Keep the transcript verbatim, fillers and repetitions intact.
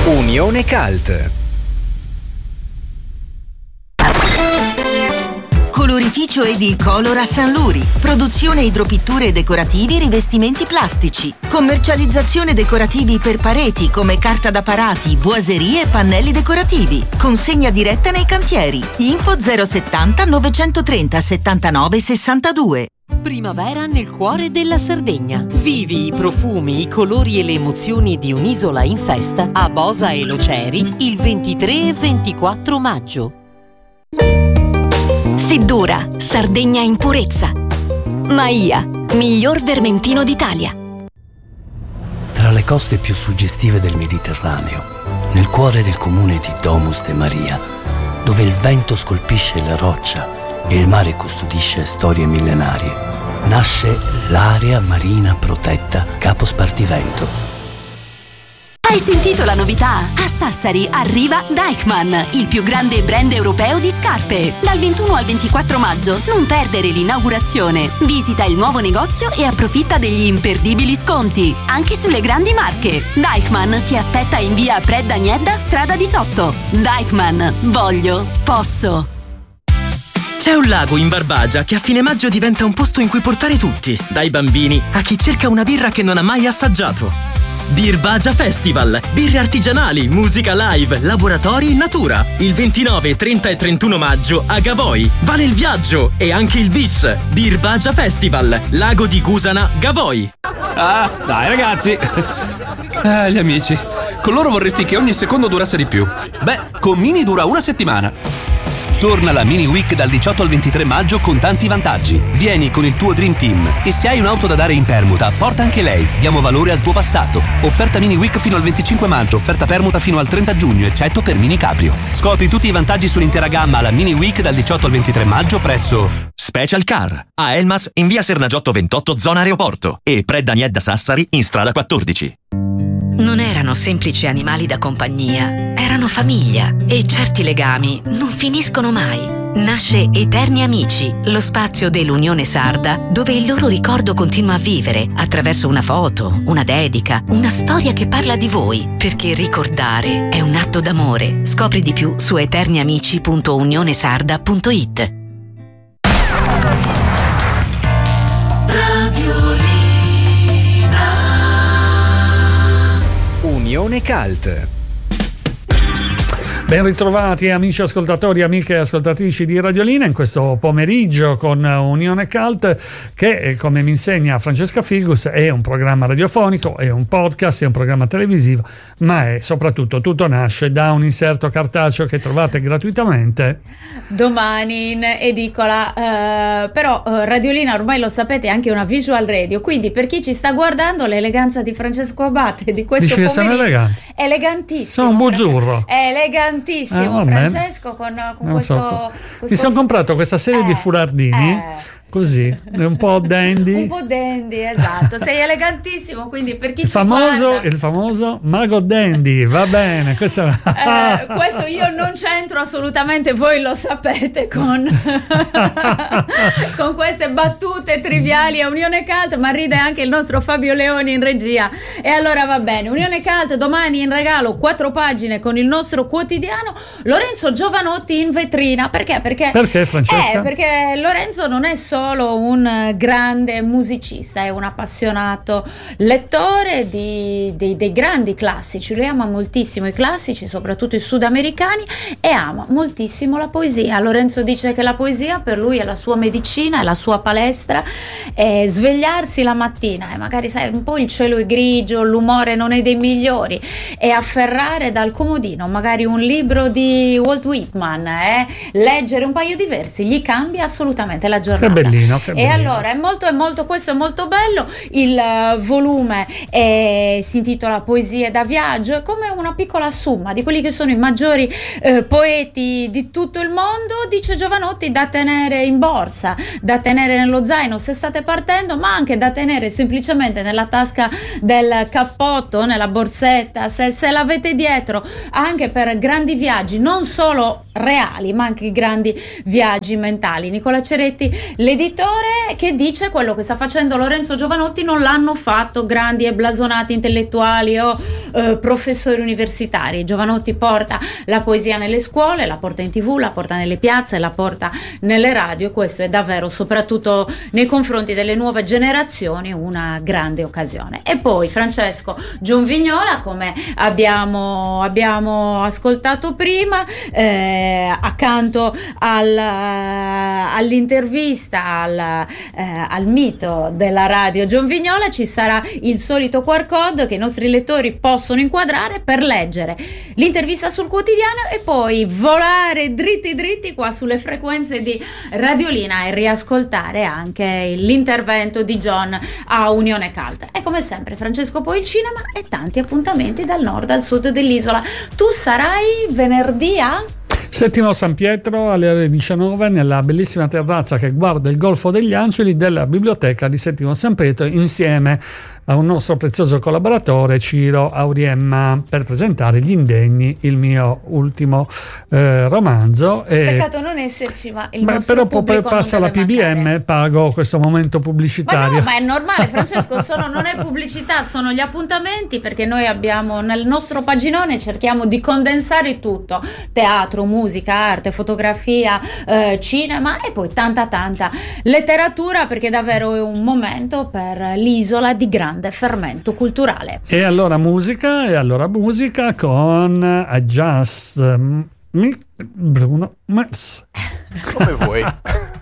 Unione Cult. Colorificio Edilcolor a San Luri. Produzione idropitture decorativi e rivestimenti plastici. Commercializzazione decorativi per pareti come carta da parati, boiserie e pannelli decorativi. Consegna diretta nei cantieri. Info zero settanta novecentotrenta settantanove sessantadue. Primavera nel cuore della Sardegna. Vivi i profumi, i colori e le emozioni di un'isola in festa a Bosa e Loceri il ventitré e ventiquattro maggio. Siddura, Sardegna in purezza. Maia, miglior vermentino d'Italia. Tra le coste più suggestive del Mediterraneo, nel cuore del comune di Domus de Maria, dove il vento scolpisce la roccia e il mare custodisce storie millenarie, nasce l'area marina protetta Capo Spartivento. Hai sentito la novità? A Sassari arriva Deichmann, il più grande brand europeo di scarpe. Dal ventuno al ventiquattro maggio non perdere l'inaugurazione. Visita il nuovo negozio e approfitta degli imperdibili sconti, anche sulle grandi marche. Deichmann ti aspetta in via Pred Agnedda, strada diciotto. Deichmann, voglio, posso. C'è un lago in Barbagia che a fine maggio diventa un posto in cui portare tutti, dai bambini a chi cerca una birra che non ha mai assaggiato. Birbagia Festival, birre artigianali, musica live, laboratori in natura. Il ventinove, trenta e trentuno maggio a Gavoi. Vale il viaggio e anche il bis. Birbagia Festival, Lago di Gusana, Gavoi. Ah, dai ragazzi. Ah, gli amici. Con loro vorresti che ogni secondo durasse di più. Beh, con Mini dura una settimana. Torna la Mini Week dal diciotto al ventitré maggio con tanti vantaggi. Vieni con il tuo Dream Team e se hai un'auto da dare in permuta, porta anche lei. Diamo valore al tuo passato. Offerta Mini Week fino al venticinque maggio, offerta permuta fino al trenta giugno, eccetto per Mini Caprio. Scopri tutti i vantaggi sull'intera gamma alla Mini Week dal diciotto al ventitré maggio presso Special Car a Elmas in via Sernagiotto ventotto zona aeroporto e Pred Agnedda Sassari in strada quattordici. Non erano semplici animali da compagnia, erano famiglia e certi legami non finiscono mai. Nasce Eterni Amici, lo spazio dell'Unione Sarda dove il loro ricordo continua a vivere attraverso una foto, una dedica, una storia che parla di voi, perché ricordare è un atto d'amore. Scopri di più su eterniamici punto unionesarda punto it. Unione Cult. Ben ritrovati amici ascoltatori, amiche ascoltatrici di Radiolina in questo pomeriggio con Unione Cult che, come mi insegna Francesca Figus, è un programma radiofonico, è un podcast, è un programma televisivo, ma è soprattutto, tutto nasce da un inserto cartaceo che trovate gratuitamente domani in edicola, eh, però eh, Radiolina ormai lo sapete è anche una visual radio, quindi per chi ci sta guardando l'eleganza di Francesco Abate di questo Dici pomeriggio elegante. elegantissimo, sono un buzzurro, è elegantissimo eh, Francesco con, con questo, so. questo mi sono comprato questa serie eh, di foulardini eh. così, un po' dandy, un po' dandy, esatto, sei elegantissimo, quindi per chi il ci famoso, guarda il famoso mago dandy, va bene, questo, eh, questo io non c'entro assolutamente, voi lo sapete con con queste battute triviali a Unione Cult, ma ride anche il nostro Fabio Leoni in regia. E allora va bene, Unione Cult domani in regalo quattro pagine con il nostro quotidiano Lorenzo Giovanotti in vetrina. Perché? Perché, perché Francesca? Eh, perché Lorenzo non è solo un grande musicista, è un appassionato lettore di, di, dei grandi classici. Lui ama moltissimo i classici, soprattutto i sudamericani, e ama moltissimo la poesia. Lorenzo dice che la poesia per lui è la sua medicina, è la sua palestra, è svegliarsi la mattina e magari sai un po' il cielo è grigio, l'umore non è dei migliori, e afferrare dal comodino magari un libro di Walt Whitman, eh? leggere un paio di versi gli cambia assolutamente la giornata. Che bellino, che e bellino. allora è molto, è molto, questo è molto bello. Il uh, volume è, si intitola Poesie da viaggio, è come una piccola somma di quelli che sono i maggiori eh, poeti di tutto il mondo, dice Giovanotti, da tenere in borsa, da tenere nello zaino se state partendo, ma anche da tenere semplicemente nella tasca del cappotto, nella borsetta, se, se l'avete dietro, anche per grandi viaggi, non solo reali ma anche grandi viaggi mentali. Nicola Ceretti, l'editore, che dice quello che sta facendo Lorenzo Giovanotti non l'hanno fatto grandi e blasonati intellettuali o eh, professori universitari. Giovanotti porta la poesia nelle scuole, la porta in tv, la porta nelle piazze, la porta nelle radio, e questo è davvero, soprattutto nei confronti delle nuove generazioni, una grande occasione. E poi Francesco Giunvignola, come abbiamo, abbiamo ascoltato prima, eh, accanto al, all'intervista al, eh, al mito della radio Giunvignola ci sarà il solito Q R code che i nostri lettori possono inquadrare per leggere l'intervista sul quotidiano e poi volare dritti dritti qua sulle frequenze di Radiolina e riascoltare anche l'intervento di John a Unione Cult. E come sempre Francesco, poi il cinema e tanti appuntamenti dal nord al sud dell'isola. Tu sarai venerdì a Settimo San Pietro alle ore diciannove nella bellissima terrazza che guarda il Golfo degli Angeli della biblioteca di Settimo San Pietro, insieme a un nostro prezioso collaboratore, Ciro Auriemma, per presentare Gli Indegni, il mio ultimo eh, romanzo. E peccato non esserci, ma il beh, nostro però pubblico passa la P B M mancare. e pago questo momento pubblicitario. Ma no, ma è normale, Francesco, sono, non è pubblicità, sono gli appuntamenti, perché noi abbiamo nel nostro paginone, cerchiamo di condensare tutto: teatro, musica, arte, fotografia, eh, cinema e poi tanta tanta letteratura, perché davvero è un momento per l'isola di grande fermento culturale. E allora musica, e allora musica con I Just Me, Bruno Mars. Come vuoi.